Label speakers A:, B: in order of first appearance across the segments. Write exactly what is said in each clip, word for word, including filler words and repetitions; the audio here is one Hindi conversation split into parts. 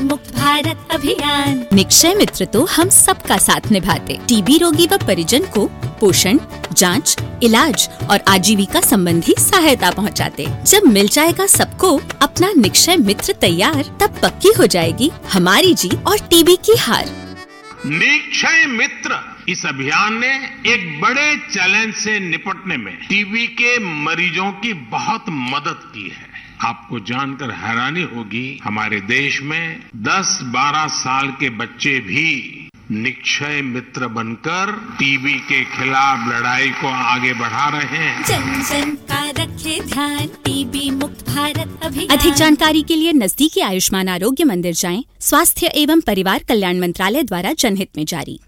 A: मुक्त भारत अभियान। निक्षय मित्र तो हम सबका साथ निभाते, टीबी रोगी व परिजन को पोषण, जांच, इलाज और आजीविका संबंधी सहायता पहुंचाते। जब मिल जाएगा सबको अपना निक्षय मित्र तैयार, तब पक्की हो जाएगी हमारी जीत और टीबी की हार।
B: निक्षय मित्र इस अभियान ने एक बड़े चैलेंज से निपटने में टीबी के मरीजों की बहुत मदद की है। आपको जानकर हैरानी होगी, हमारे देश में दस बारह साल के बच्चे भी निक्षय मित्र बनकर टीबी के खिलाफ लड़ाई को आगे बढ़ा रहे हैं।
A: जन जन का रखे ध्यान, टीबी मुक्त भारत अभियान। अधिक जानकारी के लिए नजदीकी आयुष्मान आरोग्य मंदिर जाएं। स्वास्थ्य एवं परिवार कल्याण मंत्रालय द्वारा जनहित में जारी।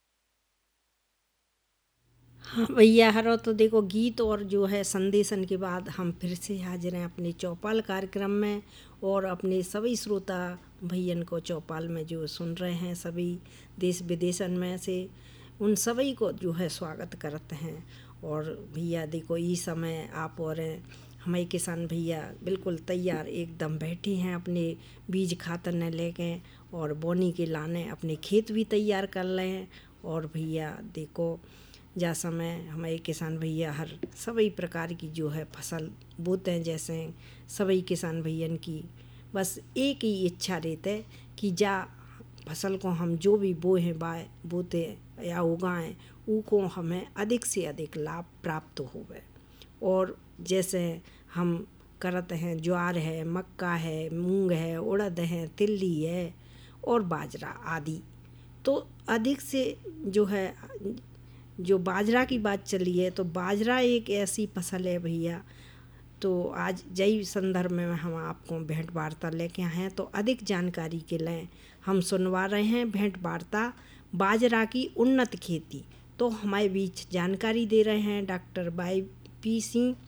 C: हाँ भैया, हरो तो देखो गीत और जो है संदेशन के बाद हम फिर से हाजिर हैं अपने चौपाल कार्यक्रम में, और अपने सभी श्रोता भैयन को चौपाल में जो सुन रहे हैं सभी देश विदेशन में से, उन सभी को जो है स्वागत करते हैं। और भैया देखो इस समय आप और हमारे किसान भैया बिल्कुल तैयार एकदम बैठे हैं अपने बीज खातर न लेके, और बोनी के लाने अपने खेत भी तैयार कर रहे हैं। और भैया देखो जा समय हमारे किसान भैया हर सभी प्रकार की जो है फसल बोते हैं, जैसे सभी किसान भैयन की बस एक ही इच्छा रहती है कि जा फसल को हम जो भी बोए बाए बोते या उगाएं, उको हमें अधिक से अधिक लाभ प्राप्त होवे। और जैसे हम करते हैं ज्वार है, मक्का है, मूंग है, उड़द है, तिल्ली है और बाजरा आदि, तो अधिक से जो है जो बाजरा की बात चली है, तो बाजरा एक ऐसी फसल है भैया, तो आज जय संदर्भ में हम आपको भेंट वार्ता लेके आए हैं। तो अधिक जानकारी के लिए हम सुनवा रहे हैं भेंट वार्ता बाजरा की उन्नत खेती। तो हमारे बीच जानकारी दे रहे हैं डॉक्टर वाई पी सिंह,